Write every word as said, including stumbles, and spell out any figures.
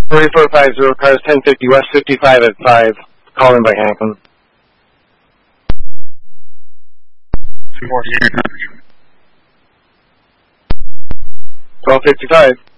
forty-four five zero, cars ten fifty, West fifty-five at five. Calling by Hanklin. twelve fifty-five.